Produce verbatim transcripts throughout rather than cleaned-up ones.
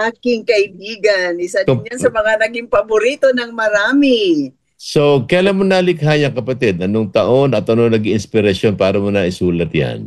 aking kaibigan. Isa din So, yan sa mga naging paborito ng marami. So, kailan mo nalikha yan, kapatid? Anong taon at ano naging inspirasyon para mo na isulat yan?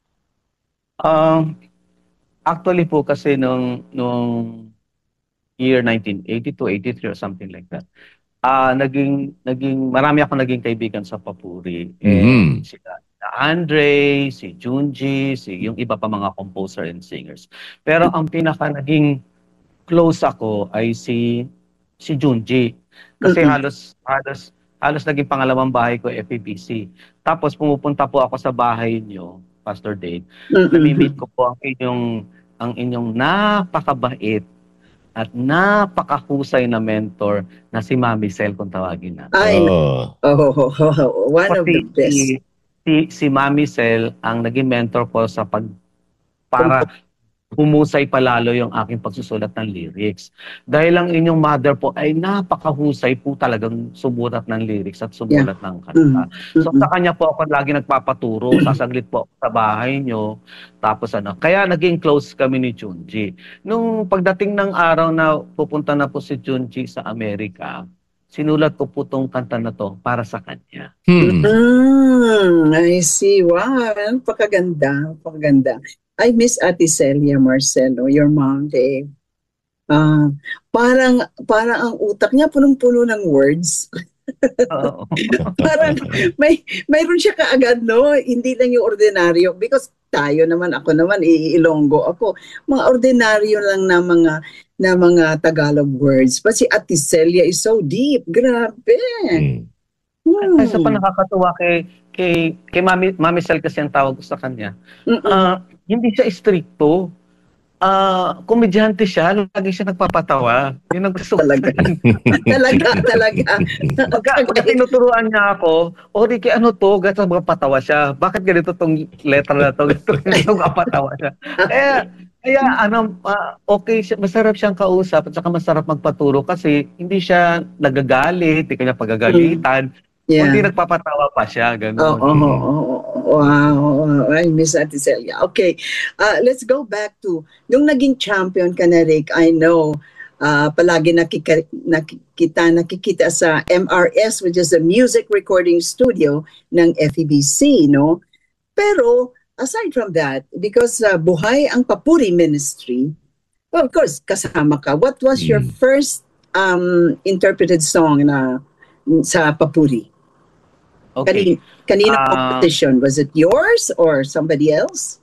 Um, actually po kasi nung, nung year nineteen eighty-two, eighty-three or something like that, ah naging, naging, marami ako naging kaibigan sa Papuri. Mhm. And sila Andre, si Junji, si yung iba pa mga composer and singers. Pero ang pinaka naging close ako ay si si Junji. Kasi Mm-mm. halos halos halos naging pangalawang bahay ko F E B C. Tapos pumupunta po ako sa bahay niyo, Pastor Dave. Mm-mm. Nami-meet ko po ang inyong ang inyong napakabait at napakahusay na mentor na si Mami Sel kung tawagin na. Ay, Oh. oh, one of the Kasi best. si, si, si Mami Sel ang naging mentor ko sa pag para humusay palalo yung aking pagsusulat ng lyrics. Dahil ang inyong mother po ay napakahusay po talagang sumulat ng lyrics at sumulat ng kanta. So Mm-mm. sa kanya po ako lagi nagpapaturo. Sasaglit po ako sa bahay nyo. Tapos ano, kaya naging close kami ni Junji. Nung pagdating ng araw na pupunta na po si Junji sa Amerika, sinulat ko po tong kanta na to para sa kanya. Hmm. Mm, I see. Wow, napakaganda, napakaganda. I miss Ate Celia Marcelo, your mom, Dave. Ah, parang parang ang utak niya punong-puno ng words. Oo. Parang may mayroon siya kaagad, no? Hindi lang yung ordinaryo, because tayo naman, ako naman, iilonggo ako. Mga ordinaryo lang na mga na mga Tagalog words. But si Ate Celia is so deep. Grabe. Hmm. Hmm. Ay, isa pa nakakatuwa kay kay kay Mami Mami Sel kasi ang tawag ko sa kanya. Mm-mm. Ah, hindi siya stricto. Ah, komedyante siya, lagi siya nagpapatawa. Yun ang gusto ko. Talaga. talaga, talaga. Pagka, pagka tinuturuan niya ako, o Ricky, ano to? Gata magpatawa siya. Bakit ganito tong letter na to? Ganito ganito magpatawa siya. Eh, kaya ano, ah, okay siya, masarap siyang kausap at saka masarap magpaturo kasi hindi siya nagagalit, hindi kanya pagagalitan. Yeah. Kundi nagpapatawa pa siya, Oh, gano'n. oh, oh, oh, wow. I miss Ate Celia. Okay, uh, let's go back to, nung naging champion ka na, Rick, I know, uh, palagi nakika, nakikita, nakikita sa M R S, which is the music recording studio ng F E B C, no? Pero, aside from that, because uh, buhay ang Papuri Ministry, well, of course, kasama ka. What was your Mm. first um, interpreted song na sa Papuri? Okay. Kanina, kanina Ah. competition, was it yours or somebody else?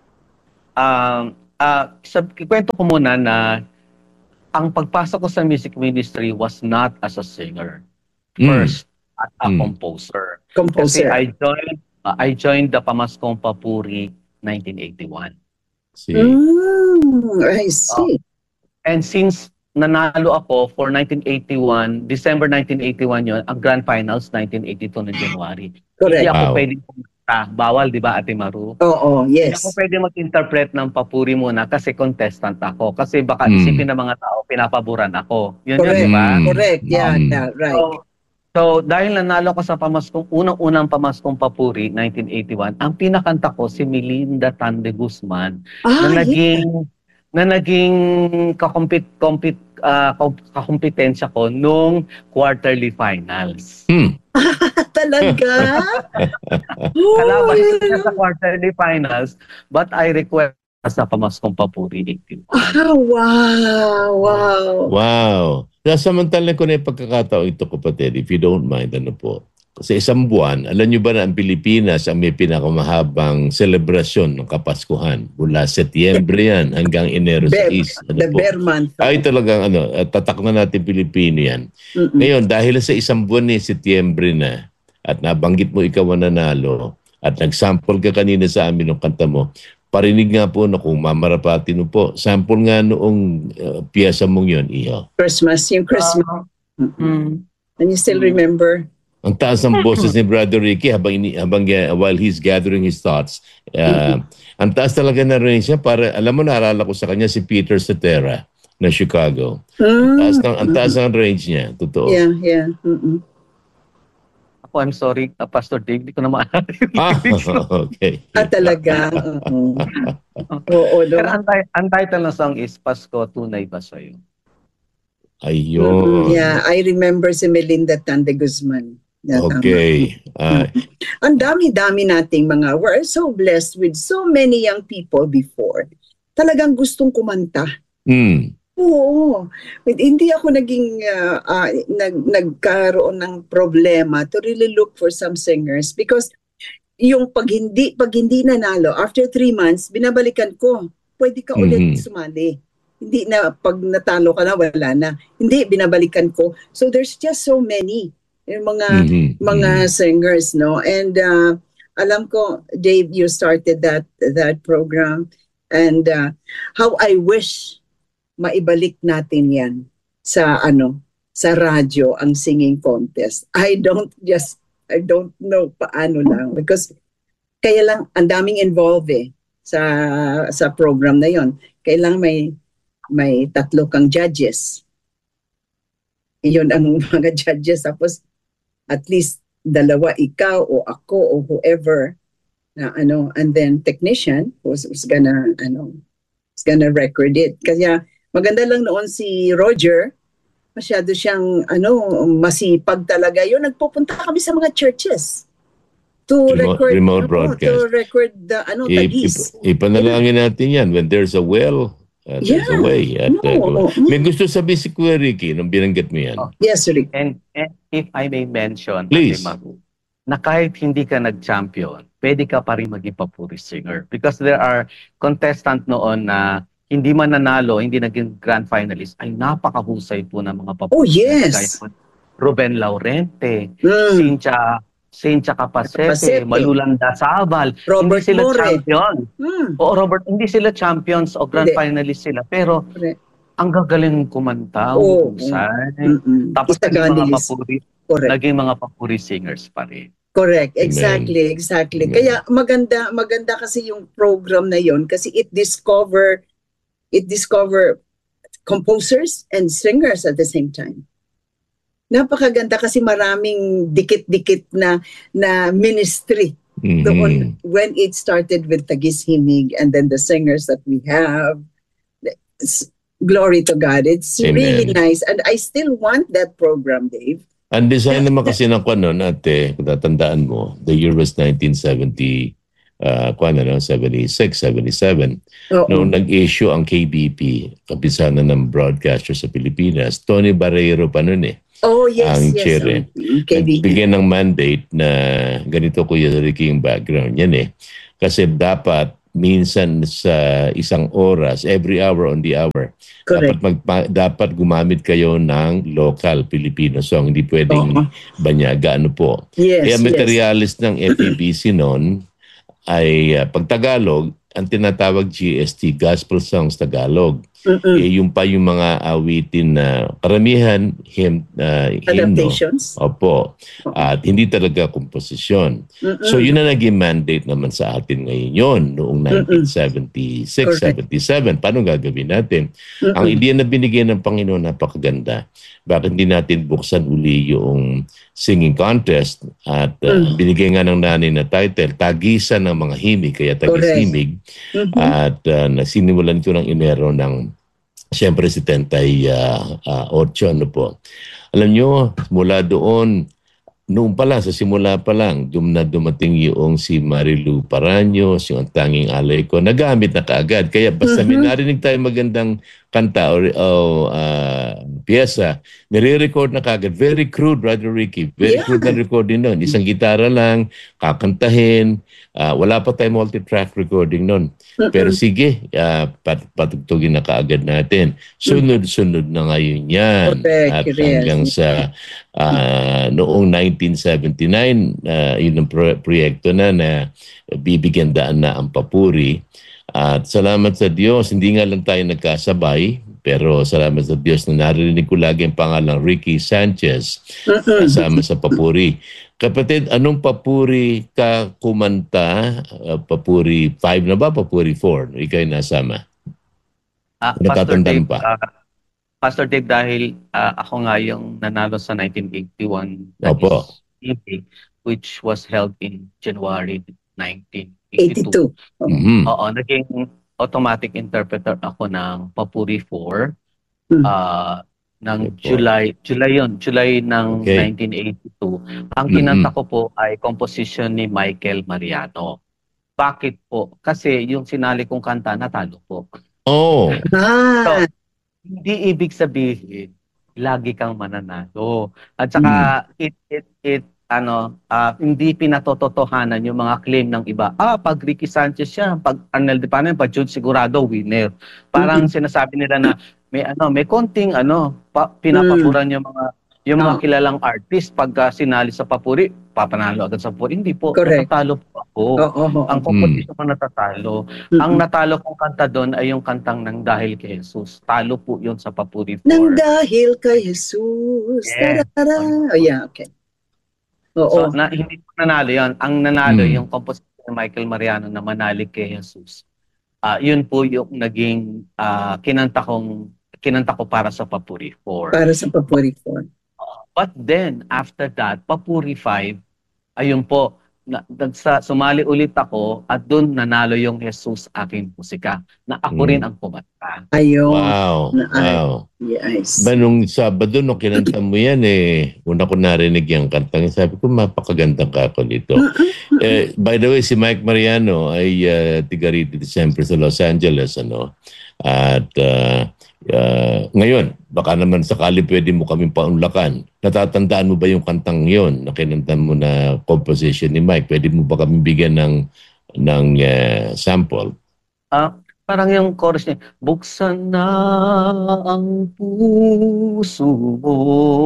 Um, ah, sa kwento ko muna na ang pagpasok ko sa music ministry was not as a singer. Mm. First, as a Mm. composer. Kasi Composer. I joined uh, I joined the Pamaskong Papuri nineteen eighty-one. See. Mm, I see. And since nanalo ako for nineteen eighty-one, December nineteen eighty-one yon, ang grand finals nineteen eighty-two ng January. Correct. Hindi ako Wow. pwedeng kumanta. Bawal, di ba, Ate Maru? Oo, Hindi yes. ako pwede mag-interpret ng Papuri muna kasi contestant ako. Kasi baka Mm. isipin ng mga tao, pinapaboran ako. Yun yun, Correct. di ba? Mm. Correct, yeah, Mm. yeah, right. So, so, dahil nanalo ko sa Pamaskong, unang-unang Pamaskong Papuri, nineteen eighty-one, ang pinakanta ko si Melinda Tande Guzman, Ah, na yeah. naging na naging kakompet kompet ah, kom- kakompetensya ko nung quarterly finals. Hmm. Talaga? Kalaban ko Oh, siya sa quarterly finals, but I request sa Pamaskong Papuri eighty-one. ah, wow, wow. Wow. Nasamantalan ko na yung pagkakataon ito, kapatid, if you don't mind, ano po. Sa isang buwan, alam nyo ba na ang Pilipinas ang may pinakamahabang selebrasyon ng Kapaskuhan? Mula Setyembre yan hanggang Enero Bear, sais. Ano the po? bear month. Ay talagang ano, at tatak na natin Pilipino yan. Mm-mm. Ngayon, dahil sa isang buwan ni Setyembre na, at nabanggit mo ikaw ang nanalo, at nag-sample ka kanina sa amin ng kanta mo, parinig nga po na kung mamarapati mo po, sample nga noong uh, piyesa mong yun, Iho. Christmas, yung Christmas. Ah, mm, And you still remember? Ang taas ng boses ni Brother Ricky habang, ini, habang uh, while he's gathering his thoughts. Uh, ang taas talaga na rin siya. Para, alam mo, naalala ko sa kanya si Peter Cetera na Chicago. Ang taas ng, ang taas ng range niya. Totoo. Yeah, yeah. Mm-mm. ako. I'm sorry, uh, Pastor Dave, hindi ko na maalala yung Ah, lyrics. okay. Ah, talaga. Oo. Oo, no? Pero ang, ti- ang title ng song is Pasko, Tunay Ba Sa'yo? Mm, Ayun. yeah, I remember si Melinda Tande Guzman. Yeah, tama. Okay. Ah, Ang dami-dami nating mga, we're so blessed with so many young people before. Talagang gustong kumanta. mm, Oo. With- Hindi ako naging, ah, ah, nag, nagkaroon ng problema to really look for some singers because yung pag hindi, pag hindi nanalo, after three months, binabalikan ko, pwede ka ulit Mhm. sumali. Hindi na, pag natalo ka na, wala na. Hindi, binabalikan ko. So there's just so many yung mga mhm, mga mhm. singers, no? And uh, alam ko, Dave, you started that that program. And uh, how I wish maibalik natin yan sa ano, sa radyo, ang singing contest. I don't just, I don't know paano lang. Because kaya lang, ang daming involved eh sa, sa program na yon. Kailang may, may tatlo kang judges. Yun ang mga judges. Tapos, at least dalawa ikaw o ako o whoever na ano, and then technician who's, who's gonna ano, who's gonna record it. Kaya maganda lang noon si Roger, masyado siyang ano, masipag talaga. Yun, nagpupunta kami sa mga churches to Remote- record remote ano, broadcast. to record the ano, I- tagis. ip- ipanalangin natin yan. When there's a well, uh, there's a Yeah. way. At, uh, No. may gusto sabihin si Kuya Ricky nung binanggit mo yan. Oh. Yes, Rick. And, and if I may mention, Please. Ate Maru, na kahit hindi ka nag-champion, pwede ka pa rin maging papuri singer. Because there are contestant noon na hindi man nanalo, hindi naging grand finalist, ay napakahusay po ng mga papuri. Oh, yes. Gaya po, Ruben Laurente, Mm. Cynthia, Cynthia Capacepe, Capacepe. Malulanda Sabal. Robert hindi sila More. champion. Hmm. Oo, Robert, hindi sila champions o grand Hindi. finalist sila. Pero Correct. ang gagaling kumanta, Oo. husay. Mm-mm. Tapos naging mga Istaganis. papuri, Correct. naging mga papuri singers pa rin. Correct, Amen. exactly, exactly. Amen. Kaya maganda maganda kasi yung program na yon kasi it discover it discover composers and singers at the same time. Napakaganda kasi maraming dikit-dikit na na ministry Mhm. doon when it started with Tagis Himig and then the singers that we have. It's- glory to God. It's Amen. really nice and I still want that program, Dave. Ang design naman kasi ng kwan nun, ate, kung tatandaan mo, the year was nineteen seventy, uh, kwan ano, seventy-six, seventy-seven. Oo. Noong nag-issue ang K B P, kapisanan ng broadcaster sa Pilipinas, Tony Barreiro pa nun eh. Oh, yes, Ang yes. chair eh. um, K B B. Nagbigay ng mandate na ganito Kuya Ricky yung background yan eh. Kasi dapat minsan sa isang oras, every hour on the hour, dapat, Correct. magpa, dapat gumamit kayo ng local Filipino song. Hindi pwedeng Oo. banyaga. Ano po? Yes, Kaya yes. materialist ng F A B C noon ay uh, pag Tagalog, ang tinatawag G S T, Gospel Songs Tagalog. Mm-mm. Eh, yung pa yung mga awitin na karamihan hymn, uh, hymno. Adaptations. Opo. At hindi talaga komposisyon. Mm-mm. So yun na naging mandate naman sa atin ngayon yun, noong nineteen seventy-six, Correct. seventy-seven. Paano gagawin natin? Mm-mm. Ang ideya na binigay ng Panginoon, napakaganda. Bakit hindi natin buksan uli yung singing contest at uh, Mm. binigay nga ng nanay na title, Tagisan ng mga himig, kaya Tagis-himig. Mhm. At uh, nasinimulan ko ng Enero ng siyempre seventy-eight, ano po. Alam nyo, mula doon, noon pa lang, sa simula pa lang, dum na dumating yung si Marilu Paraños, yung Ang Tanging Alay Ko, nagamit na kaagad. Kaya basta may Mhm. narinig tayo magandang kanta o oh, uh, piyesa, nire-record na kaagad. Very crude, Brother Ricky. Very Yeah. crude na recording nun. Isang gitara lang, kakantahin. Uh, wala pa tayo multi-track recording nun. Pero Mm-mm. sige, uh, pat patugtugin na kaagad natin. Sunod-sunod na ngayon yan. Correct, At yes. hanggang sa uh, noong nineteen seventy-nine, uh, yun ang pro- proyekto na na bibigyan daan na ang papuri. At salamat sa Diyos, hindi nga lang tayo nagkasabay, pero salamat sa Diyos na narinig ko lagi ang pangalang Ricky Sanchez Mm-mm. kasama sa papuri. Kapatid, anong papuri ka kumanta? Uh, papuri five na ba? Papuri four? Ikaw ay nasama. Ah, Pastor Natatandaan Dave, pa. ah, Pastor Dave, dahil ah, ako nga yung nanalo sa nineteen eighty-one Opo. Pag-ibig, which was held in January nineteen eighty-two. eighty-two. Oh. Mhm. Oo, naging automatic interpreter ako ng Papuri four. Hmm. ah ng Okay po. July, July yun, July ng Okay. nineteen eighty-two. Ang Mhm. kinanta ko po ay composition ni Michael Mariano. Bakit po? Kasi yung sinali kong kanta, natalo po. Oh. Ah, Hindi ibig sabihin, lagi kang mananalo. At saka, it, it, it, ano, ah, hindi pinatototohanan yung mga claim ng iba. Ah, pag Ricky Sanchez siya, pag Arnel De Panen, pag Jude Sigurado, winner. Parang sinasabi nila na may ano, may konting ano, pa, pinapapuran yung mga yung mga Oh. kilalang artist pagka sinali sa Papuri, papanalo agad sa Papuri. Hindi po, Correct. natatalo po ako. oo, oo. Ang competition ko natatalo. Ang natalo kong kanta doon ay yung kantang Nang Dahil Kay Jesus. Talo po yun sa Papuri Nang four. dahil kay Jesus. Yes. Tarara. Oh, yeah, okay. Oo. So, na, hindi po nanalo yun. Ang nanalo Mm. yung composition ni Michael Mariano na Manalig Kay Jesus. Ah, yun po yung naging ah, kinanta kong kinanta ko para sa Papuri four. Para sa Papuri four. But then, after that, Papuri five, ayun po, na, nagsa, sumali ulit ako at doon nanalo yung Jesus Aking Musika na ako Mm. rin ang kumanta. Ayun. Wow. Na- ay, Wow. Yes. Ba nung Sabado, nung kinanta mo yan eh, una ko narinig yung kantang, sabi ko, mapakagandang kako nito. eh, by the way, si Mike Mariano ay uh, tiga rito siyempre sa Los Angeles, ano? At uh, uh, ngayon, baka naman sakali pwede mo kaming paunlakan. Natatandaan mo ba yung kantang yon na kinanta mo na composition ni Mike? Pwede mo ba kami bigyan ng, ng uh, sample? Ah, parang yung chorus niya, buksan na ang puso mo,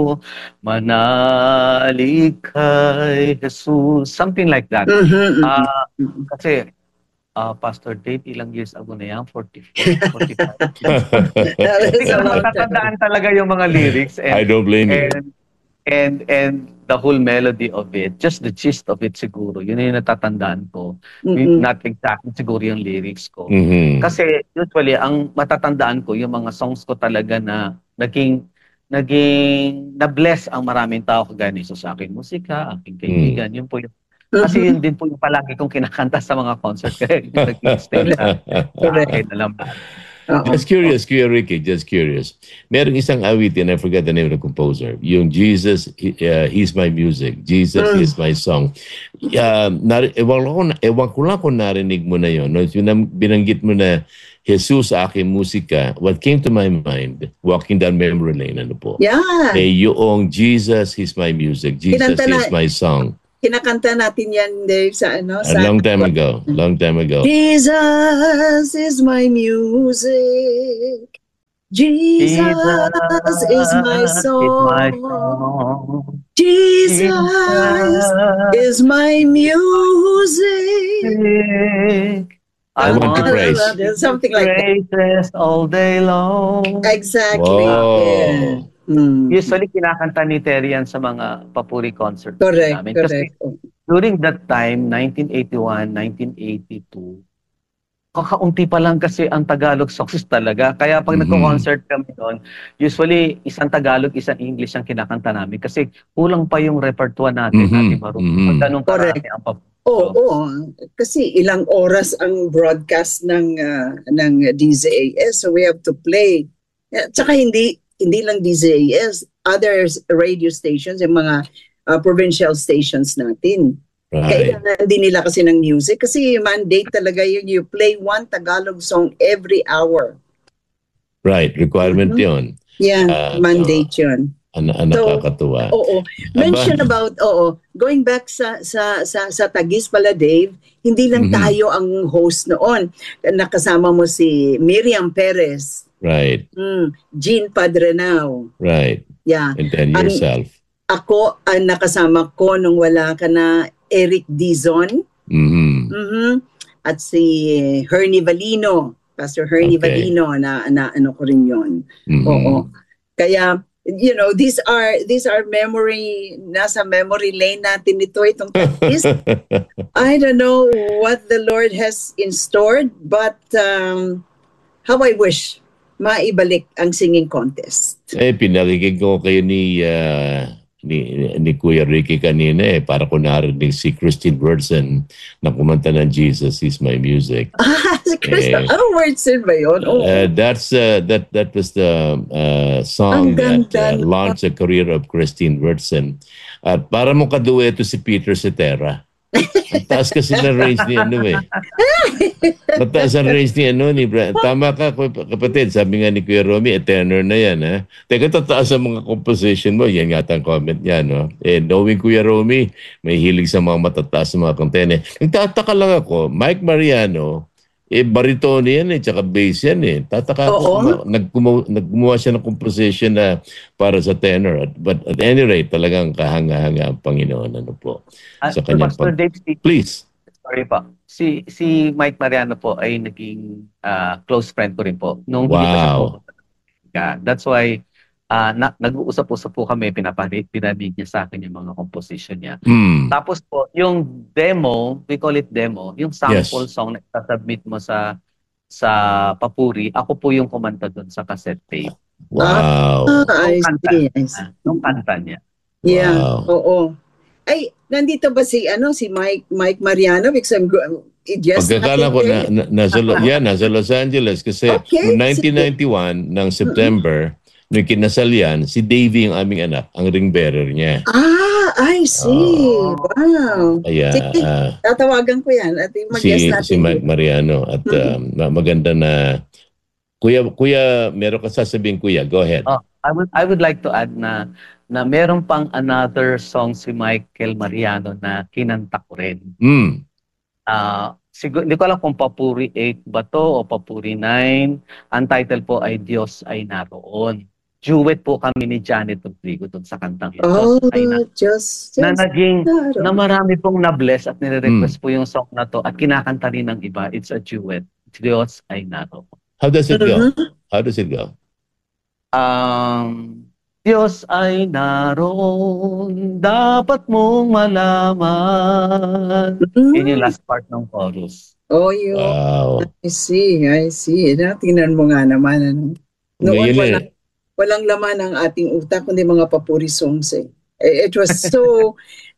manalig kay Jesus. Something like that. Mhm, mhm. Ah, Mhm. kasi, ah, Pastor Dave, ilang years ago na yan? forty-four, forty-five. That Hindi is ko a long time. matatandaan talaga yung mga lyrics. I And, don't blame you. and, and, and the whole melody of it, just the gist of it siguro, yun yung natatandaan ko. Mm-mm. Not exactly siguro yung lyrics ko. Mhm. Kasi usually, ang matatandaan ko, yung mga songs ko talaga na naging, naging, na-bless ang maraming tao kagaya ni Jesus Aking Musika, Aking Kaibigan. Yun po yung, kasi yun din po yung palagi kong kinakanta sa mga concert. Kaya yung nag-stay na sa akin, alam ba? Oo. Just curious, Kuya Ricky, just curious. Merong isang awitin, I forgot the name of the composer, yung Jesus, uh, He's My Music, Jesus Mm. is My Song. Uh, nar- ewan, ko, ewan ko lang kung narinig mo na yun. No? Yung binanggit mo na Jesus Aking Musika, what came to my mind, walking down memory lane, ano po? Yeah. Eh, yung Jesus is My Music, Jesus Kinanta is na- My Song. Kinakanta natin yan, Dave, sa ano? A Sa, long time ago, long time ago. Jesus is my music. Jesus is my song. Jesus is my music. I want to praise. Something like that. Praises all day long. Exactly. Wow. Yeah. Mm. Usually, kinakanta ni Terry yan sa mga papuri concert Correct, namin. Kasi correct. during that time, nineteen eighty-one, nineteen eighty-two, kakaunti pa lang kasi ang Tagalog songs talaga. Kaya pag Mhm. nagko-concert kami noon, usually isang Tagalog, isang English ang kinakanta namin. Kasi kulang pa yung repertoire natin, Mhm, Ate Maru. mhm. Ganun Correct. karami ang papuri. Oo, oo. Kasi ilang oras ang broadcast ng ah, ng D Z A S, so we have to play. At saka hindi hindi lang D Z A S, other radio stations, yung mga ah, provincial stations natin. Right. Kailangan din nila kasi ng music kasi mandate talaga yun, you play one Tagalog song every hour. Right. Requirement Mhm. yun. Yeah, Ah, mandate yun. An- an- So, nakakatuwa. Oo. Mention about, oo, going back sa sa sa, sa Taguig pala, Dave, hindi lang Mhm. tayo ang host noon. Nakasama mo si Miriam Perez, Right. mm, Jean Padrenao. Right. Yeah. And then Ang- yourself. Ako, ang nakasama ko nung wala ka na, Eric Dizon. Mhm. Mhm. At si Hernie Valino, Pastor Hernie Okay. Valino, na, na ano ko rin yun. Mhm. Oo. Kaya, you know, these are these are memory, nasa memory lane natin ito, itong Taguig. I don't know what the Lord has in store, but um, how I wish maibalik ang singing contest. Eh, pinakikig ko kayo ni uh, ni, ni Kuya Ricky kanina eh, para ko narinig si Christine Wurzen na kumanta ng Jesus is My Music. Ah, si Krista. Eh, Ano words din ba yun? Oo. Uh, that's uh, that that was the uh, song Ang that uh, ganda. launched the career of Christine Wurzen. At para mo kadueto si Peter Cetera. Ang taas kasi ng range ni ano eh. Mataas ang range ni ano ni Bra- Tama ka kapatid, sabi nga ni Kuya Romy, eh, tenor na yan ha. Teka, tataas ang mga composition mo, yan yata ang comment niya no. Eh, knowing Kuya Romy, may hilig sa mga matataas na mga kantene. Nagtataka lang ako, Mike Mariano, eh, baritone yan eh, tsaka bass yan eh. Tataka ako, Oo. kuma- naggumawa, naggumawa siya ng composition na para sa tenor. At, but at any rate, talagang kahanga-hanga ang Panginoon. Ano po? Ah, Sa kanyang Pastor pag- Dave, si, Please. sorry po. Si si Mike Mariano po ay naging ah, close friend ko rin po nung hindi pa siya Wow. pumunta sa Amerika. That's why ah, na, nag-uusap-usap po kami, pinaparinig pinanig niya sa akin yung mga composition niya. Hmm. Tapos po, yung demo, we call it demo, yung sample Yes. song na itasubmit mo sa sa Papuri, ako po yung kumanta doon sa cassette tape. Wow. Ah, I Nung kanta, see, I see. ah, nung kanta niya. Yeah, Wow. oo. Ay, nandito ba si ano si Mike Mike Mariano? Because I'm go- just Pagkakala ko na, na nasa, Lo- yeah, nasa Los Angeles kasi Okay, noong nineteen ninety-one ng September, nung kinasal yan, si Davey ang aming anak, ang ring bearer niya. Ah, I see. Oh. Wow. Kaya Sige, ah, tatawagan ko yan at mag-guess si natin. si Mike Mariano at um, ma- maganda na Kuya Kuya meron ka sasabihin Kuya, go ahead. Oh, I would I would like to add na na meron pang another song si Michael Mariano na kinanta ko rin. Mm. Ah, siguro hindi ko alam kung Papuri eight ba to o Papuri nine. Ang title po ay Diyos ay Naroon. Duet po kami ni Janet Rodrigo doon sa kantang ito. Oh, Diyos ay na, just, na just naging naroon. na marami pong na-bless at nire-request po yung song na to at kinakanta rin ng iba. It's a duet. Diyos ay Naroon. How does it go? Mhm. How does it go? Um, Diyos ay naroon, dapat mong malaman. Yun yung last part ng chorus. Oh, you. Wow. I see, I see. Na, tingnan mo nga naman. Ano. Noon, Ngayon walang, eh, walang laman ang ating utak, kundi mga papuri songs eh. Eh, It was so,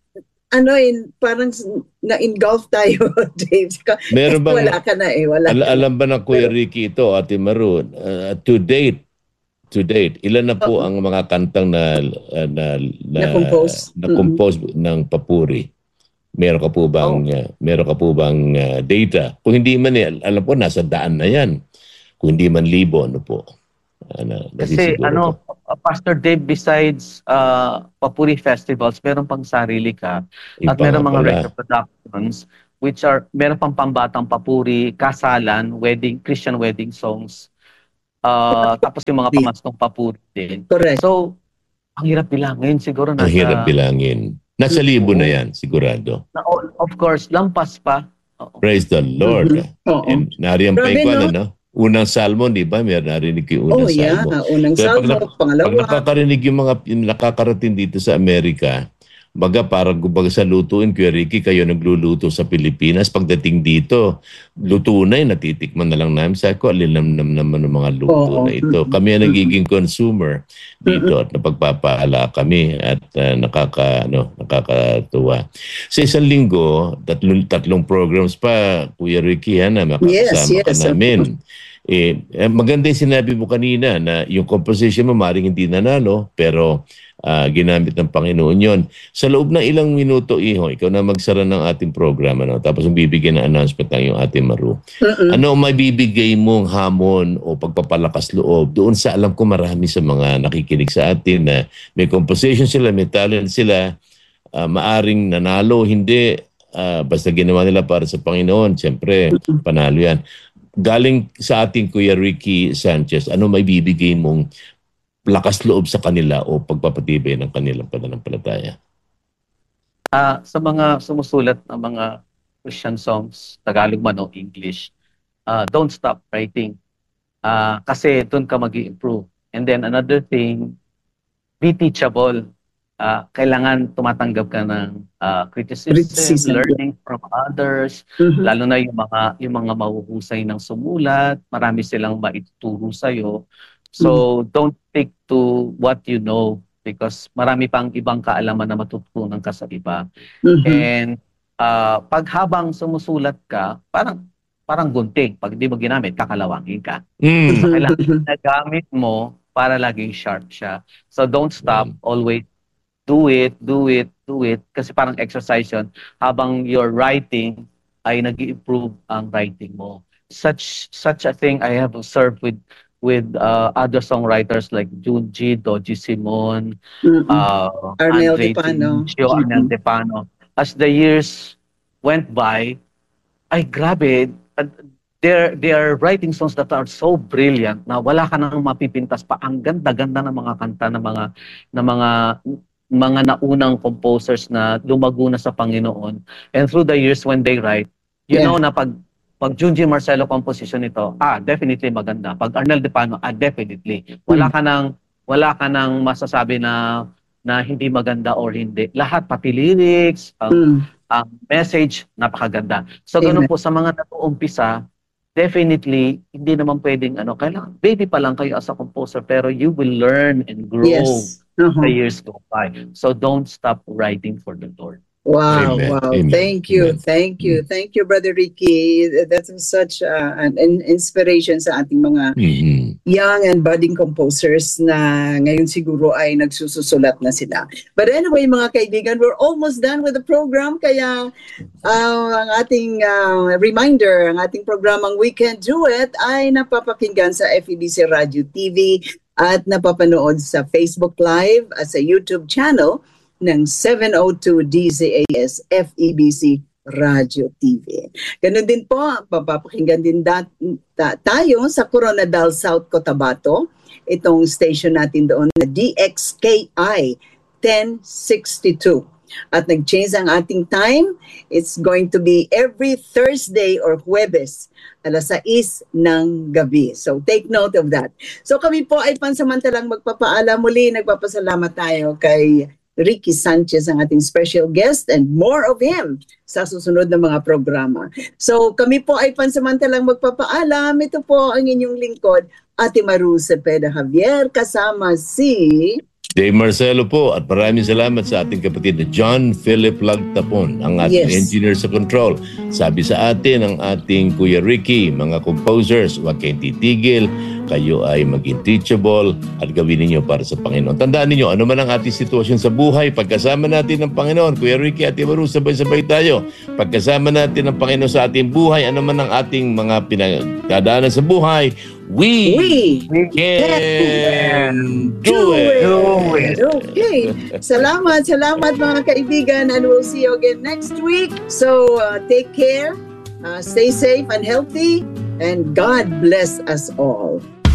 ano eh, parang na-engulf tayo, Dave. meron Kasi wala bang ka na eh, wala al- ka na. alam ba ng Kuya Ricky ito, Ate Maru, uh, to date, to date, ilan na po ang mga kantang na na na, Na-compose. na compose ng papuri? Meron ka po bang uh, meron ka po bang uh, data? Kung hindi man eh, alam ko nasa daan na 'yan. Kung hindi man libo, ano po? Ano, Kasi nasisiguro ano, ko. uh, Pastor Dave, besides uh, Papuri Festivals, meron pang sarili ka Yung at meron pa nga mga pala. record productions which are, meron pang pambatang papuri, kasalan, wedding, Christian wedding songs, uh, tapos yung mga pamaskong papuri din. Correct. So, ang hirap bilangin siguro Ang nasa, hirap bilangin. Nasa libo na Oo. 'yan, sigurado. na, of course, lampas pa. Oo. Praise the Lord. Mhm. Oo. And nariyan pa Grabe, ko no? ano, unang salmo, di ba? Meron narinig ko yung Oh, unang yeah. salmo. Unang Kaya pag, salmo, nak- pag pangalawa. nakakarinig yung mga yung nakakarating dito sa Amerika, baga parang kumbaga sa lutuin, Kuya Ricky, kayo nagluluto sa Pilipinas. Pagdating dito, luto na yun, natitikman na lang namin. Sabi ko, alinam-nam naman ng mga luto Oo. na ito. Mhm. Kami ang nagiging consumer dito at napagpapaala kami at uh, nakaka, ano, nakakatuwa. Sa isang linggo, tatlong, tatlong programs pa, Kuya Ricky, ha, na makakasama Yes, ka yes. namin. Eh, eh, maganda yung sinabi mo kanina na yung composition mo maring hindi nanalo pero ah, ginamit ng Panginoon yon. Sa loob ng ilang minuto, Iho, ikaw na magsara ng ating program. Ano? Tapos bibigyan ng announcement ng yung ating Maru. Mm-mm. Ano ang mabibigay mong hamon o pagpapalakas loob doon sa alam ko marami sa mga nakikinig sa atin na may composition sila, may talent sila, ah, maaring nanalo, hindi, ah, basta ginawa nila para sa Panginoon, siyempre, panalo yan. Galing sa ating Kuya Ricky Sanchez, ano may bibigay mong lakas loob sa kanila o pagpapatibay ng kanilang pananampalataya? Ah, sa mga sumusulat ng mga Christian songs, Tagalog man o English, ah, don't stop writing. Ah, kasi doon ka mag-i-improve. And then another thing, be teachable. Ah, kailangan tumatanggap ka ng ah, criticism, Criticism. learning from others, Mhm. lalo na yung mga yung mga mahuhusay ng sumulat, marami silang maituturo sa iyo. So don't stick to what you know. because marami pang ibang kaalaman na matutunan ka sa iba. Mhm. And uh, pag habang sumusulat ka, parang parang gunting. Pag hindi mo ginamit, kakalawangin ka. Mm. So, kailangan nagamit mo para laging sharp siya. So, don't stop. Always do it, do it, do it. Kasi parang exercise yun. Habang you're writing, ay nag-improve ang writing mo. Such such a thing I have observed with with uh, other songwriters like Junji, Doji Simon, Mhm. uh, Arnel Andre Depano. Tinicio, Arnel Depano. As the years went by, ay grabe, uh, they're, they are writing songs that are so brilliant na wala ka nang mapipintas pa. Ang ganda-ganda ng mga kanta ng mga ng mga mga naunang composers na lumago na sa Panginoon. And through the years when they write, you Yeah. know na pag pag Junji Marcelo composition ito, ah, definitely maganda. Pag Arnel Depano, ah, definitely. Wala ka nang wala ka nang masasabi na na hindi maganda or hindi. Lahat, pati lyrics, ang, Mm. ang message, napakaganda. So, ganun Amen. po sa mga nag-uumpisa, definitely, hindi naman pwedeng, ano, kailangan, baby pa lang kayo as a composer, pero you will learn and grow Yes. Uh-huh. the years go by. So, don't stop writing for the Lord. Wow, Amen. wow. Amen. Thank you. Amen. Thank you. Thank you, Brother Ricky. That's such uh, an an inspiration sa ating mga Mhm. young and budding composers na ngayon siguro ay nagsususulat na sila. But anyway, mga kaibigan, we're almost done with the program. Kaya uh, ang ating uh, reminder, ang ating programang We Can Do It ay napapakinggan sa F E B C Radio T V at napapanood sa Facebook Live at sa YouTube channel ng seven oh two D Z A S F E B C Radio T V. Ganun din po, papapakinggan din dat- ta- tayo sa Coronadal, South Cotabato. Itong station natin doon na D X K I ten sixty-two. At nag-change ang ating time. It's going to be every Thursday or Huwebes, alas sais ng gabi. So take note of that. So kami po ay pansamantalang magpapaalam muli. Nagpapasalamat tayo kay Ricky Sanchez, ang ating special guest, and more of him sa susunod na mga programa. So kami po ay pansamantalang magpapaalam. Ito po ang inyong lingkod, Ate Maru Cepeda Javier, kasama si... Dave Marcelo po, at maraming salamat sa ating kapatid na John Philip Lagtapon, ang ating Yes. engineer sa control. Sabi sa atin ng ating Kuya Ricky, mga composers, huwag kayong titigil, kayo ay maging teachable at gawin ninyo para sa Panginoon. Tandaan ninyo, ano man ang ating sitwasyon sa buhay, pagkasama natin ng Panginoon, Kuya Ricky at Maru, sabay-sabay tayo. Pagkasama natin ng Panginoon sa ating buhay, ano man ang ating mga pinagdadaanan sa buhay, we, We can do do it. it. Do it. Okay. Salamat, salamat mga kaibigan, and we'll see you again next week. So uh, take care, uh, stay safe and healthy, and God bless us all.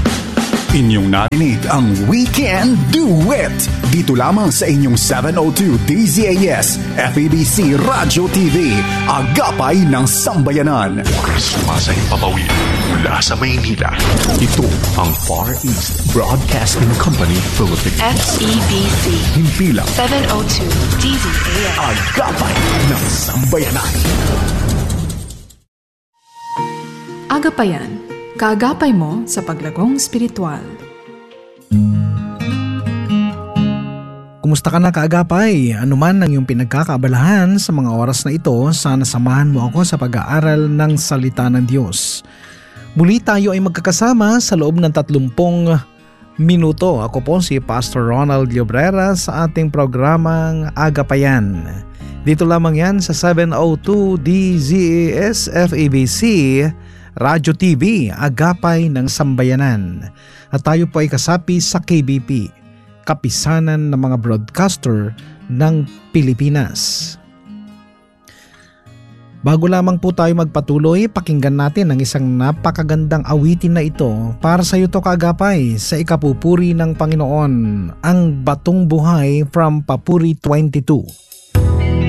Inyong narinig ang We Can Do It dito lamang sa inyong seven oh two D Z A S F E B C Radio T V, Agapay ng Sambayanan. Sumasayang papawid mula sa Maynila. Ito ang Far East Broadcasting Company Philippines. F E B C Himpilang seven oh two D Z A S. Agapay ng Sambayanan. Agapayan, kaagapay mo sa paglagong spiritual. Kumusta ka na kaagapay? Ano man ang iyong pinagkakaabalahan sa mga oras na ito, sana samahan mo ako sa pag-aaral ng salita ng Diyos. Muli tayo ay magkakasama sa loob ng tatlumpung minuto. Ako po si Pastor Ronald Llobrera sa ating programang Agapayan. Dito lamang yan sa seven oh two D Z A S F E B C Radio T V, Agapay ng Sambayanan. At tayo po ay kasapi sa K B P, Kapisanan ng mga Broadcaster ng Pilipinas. Bago lamang po tayo magpatuloy, pakinggan natin ang isang napakagandang awitin na ito para sa iyo to kaagapay sa ikapupuri ng Panginoon, ang Batong Buhay from Papuri twenty-two.